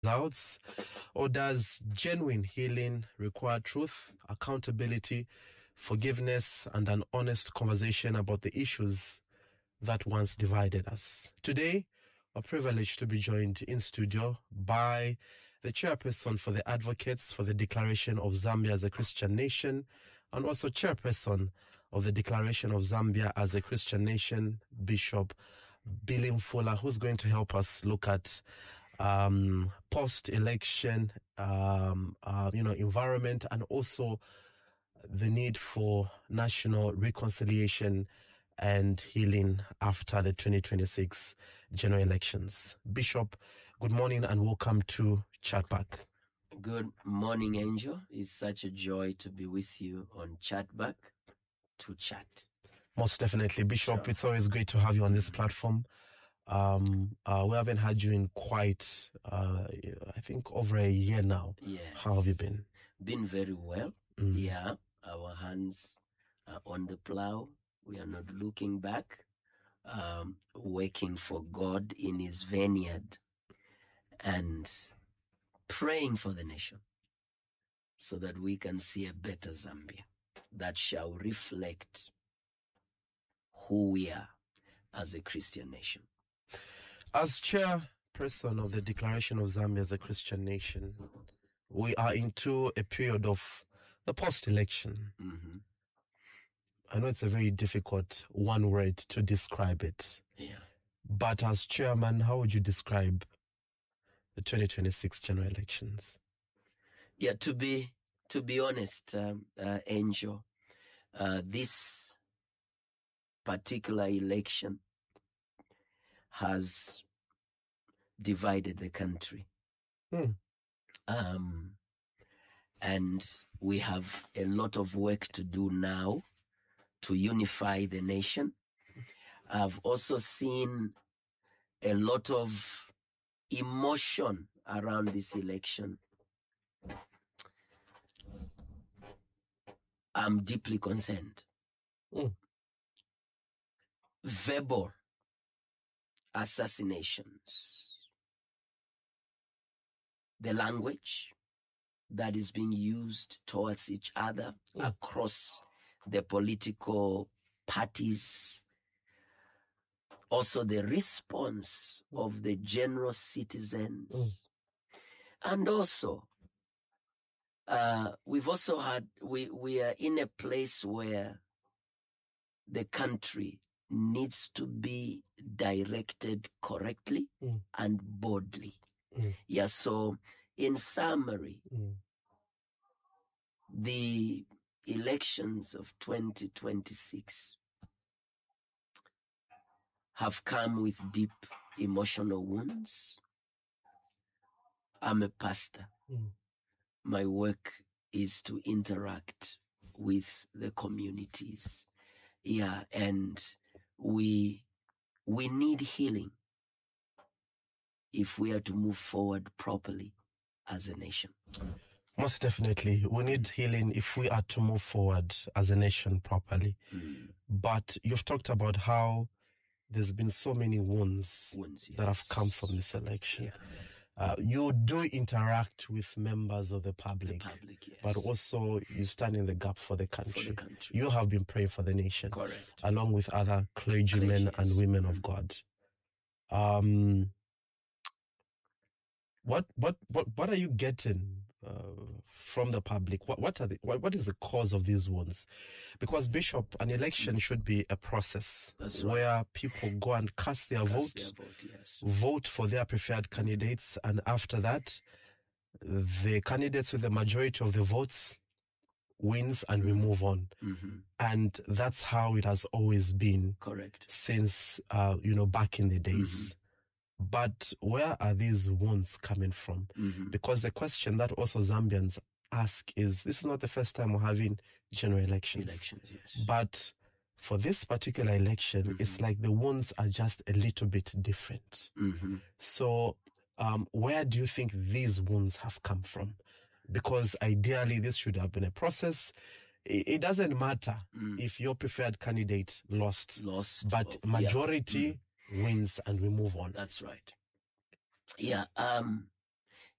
results, or does genuine healing require truth, accountability, forgiveness, and an honest conversation about the issues that once divided us? Today, we're privileged to be joined in studio by the chairperson for the Advocates for the Declaration of Zambia as a Christian Nation, and also chairperson of the Declaration of Zambia as a Christian Nation, Bishop Billy Mfula, who's going to help us look at post-election, environment, and also the need for national reconciliation and healing after the 2026 general elections. Bishop, good morning and welcome to Chatback. Good morning, Angel. It's such a joy to be with you on Chatback to chat. Most definitely, Bishop. Sure. It's always great to have you on this platform. We haven't had you in quite, I think, over a year now. Yes. How have you been? Been very well. Yeah, our hands are on the plow. We are not looking back, working for God in His vineyard and praying for the nation so that we can see a better Zambia that shall reflect who we are as a Christian nation. As chairperson of the Declaration of Zambia as a Christian Nation, we are into a period of the post-election. Mm-hmm. I know it's a very difficult one word to describe it. Yeah. But as chairman, how would you describe the 2026 general elections? Yeah, to be honest, Angel, this particular election has divided the country. And we have a lot of work to do now to unify the nation. I've also seen a lot of emotion around this election. I'm deeply concerned. Verbal assassinations. The language that is being used towards each other across the political parties. Also the response of the general citizens. And also, we've also had, we are in a place where the country needs to be directed correctly and boldly. Yeah, so in summary, the elections of 2026 have come with deep emotional wounds. I'm a pastor. My work is to interact with the communities. Yeah, and we need healing if we are to move forward properly as a nation. Most definitely. We need healing if we are to move forward as a nation properly. But you've talked about how there's been so many wounds that have come from this election. Yeah. You do interact with members of the public, Yes. But also you stand in the gap for the country. You have been praying for the nation. Correct. Along with other clergymen and women of God. What are you getting from the public? What is the cause of these wounds? Because, Bishop, an election should be a process where people go and cast their vote, vote for their preferred candidates, and after that, the candidates with the majority of the votes wins and we move on. And that's how it has always been. Correct. Since, back in the days. But where are these wounds coming from? Because the question that also Zambians ask is, this is not the first time we're having general elections. Yes. But for this particular election, it's like the wounds are just a little bit different. So where do you think these wounds have come from? Because ideally, this should have been a process. It doesn't matter if your preferred candidate lost, but majority wins and we move on. That's right. Yeah.